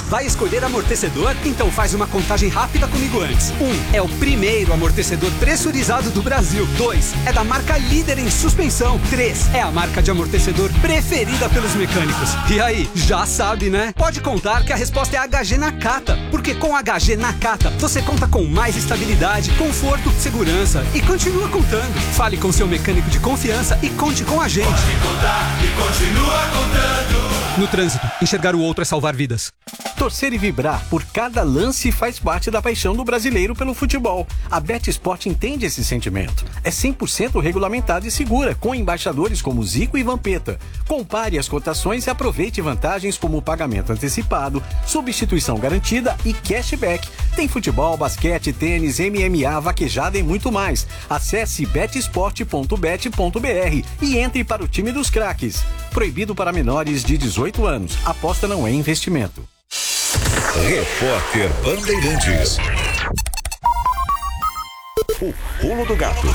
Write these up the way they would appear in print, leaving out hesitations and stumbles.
Vai escolher amortecedor? Então faz uma contagem rápida comigo antes. 1. É o primeiro amortecedor pressurizado do Brasil. 2. É da marca líder em suspensão. 3. É a marca de amortecedor preferida pelos mecânicos. E aí, já sabe, né? Pode contar que a resposta é HG Nakata. Porque com HG Nakata, você conta com mais estabilidade, conforto, segurança e continua contando. Fale com seu mecânico de confiança e conte com a gente. Pode contar e continua contando. No trânsito, enxergar o outro é salvar vidas. Torcer e vibrar por cada lance faz parte da paixão do brasileiro pelo futebol. A BetSport entende esse sentimento. É 100% regulamentada e segura, com embaixadores como Zico e Vampeta. Compare as cotações e aproveite vantagens como pagamento antecipado, substituição garantida e cashback. Tem futebol, basquete, tênis, MMA, vaquejada e muito mais. Acesse betsport.bet.br e entre para o time dos craques. Proibido para menores de 18 anos. Aposta não é investimento. Repórter Bandeirantes. O Pulo do Gato.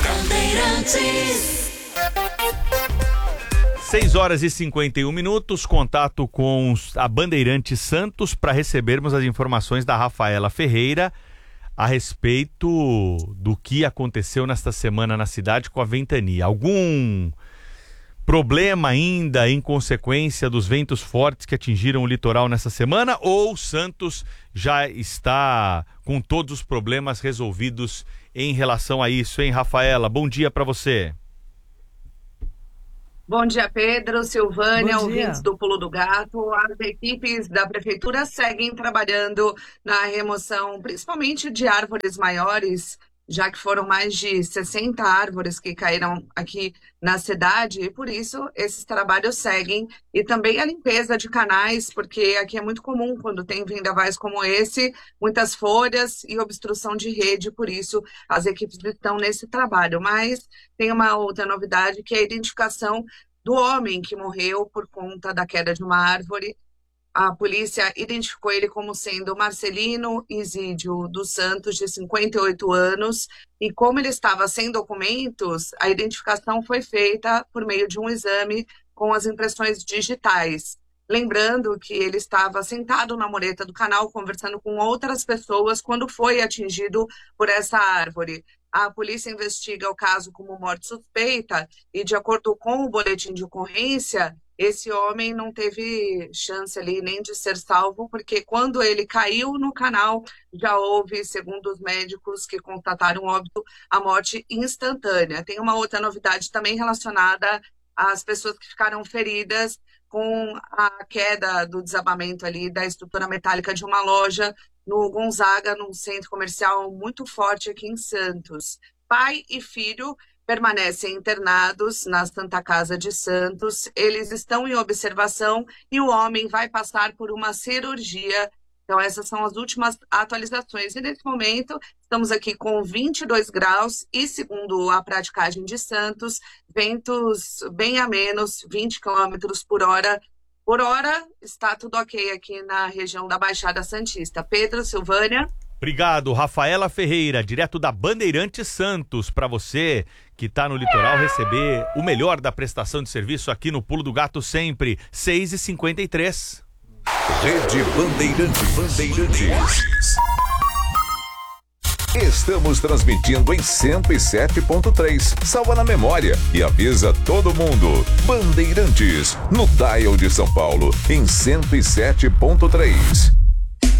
6h51, contato com a Bandeirantes Santos para recebermos as informações da Rafaela Ferreira a respeito do que aconteceu nesta semana na cidade com a ventania. Algum problema ainda em consequência dos ventos fortes que atingiram o litoral nessa semana, ou Santos já está com todos os problemas resolvidos em relação a isso, hein, Rafaela? Bom dia para você. Bom dia, Pedro, Silvânia, ouvintes do Pulo do Gato. As equipes da Prefeitura seguem trabalhando na remoção, principalmente de árvores maiores, já que foram mais de 60 árvores que caíram aqui na cidade, e por isso esses trabalhos seguem. E também a limpeza de canais, porque aqui é muito comum, quando tem vendavais como esse, muitas folhas e obstrução de rede, por isso as equipes estão nesse trabalho. Mas tem uma outra novidade, que é a identificação do homem que morreu por conta da queda de uma árvore. A polícia identificou ele como sendo Marcelino Isídio dos Santos, de 58 anos, e como ele estava sem documentos, a identificação foi feita por meio de um exame com as impressões digitais. Lembrando que ele estava sentado na mureta do canal, conversando com outras pessoas, quando foi atingido por essa árvore. A polícia investiga o caso como morte suspeita e, de acordo com o boletim de ocorrência, esse homem não teve chance ali nem de ser salvo, porque quando ele caiu no canal, já houve, segundo os médicos que constataram óbito, a morte instantânea. Tem uma outra novidade também relacionada às pessoas que ficaram feridas com a queda do desabamento ali da estrutura metálica de uma loja no Gonzaga, num centro comercial muito forte aqui em Santos. Pai e filho permanecem internados na Santa Casa de Santos. Eles estão em observação e o homem vai passar por uma cirurgia. Então, essas são as últimas atualizações. E, nesse momento, estamos aqui com 22 graus e, segundo a praticagem de Santos, ventos bem a menos, 20 km por hora. Por hora, está tudo ok aqui na região da Baixada Santista. Pedro, Silvânia. Obrigado, Rafaela Ferreira, direto da Bandeirantes Santos, para você que está no litoral receber o melhor da prestação de serviço aqui no Pulo do Gato sempre, 6h53. Rede Bandeirantes. Estamos transmitindo em 107.3. Salva na memória e avisa todo mundo. Bandeirantes, no dial de São Paulo, em 107.3.